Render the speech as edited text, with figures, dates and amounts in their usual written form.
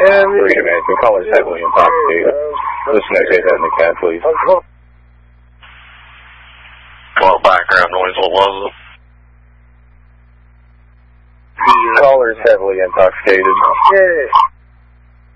Freedom Management, caller is heavily intoxicated. Listen to that in the cab, please. Well, background noise, what was it? Caller is heavily intoxicated.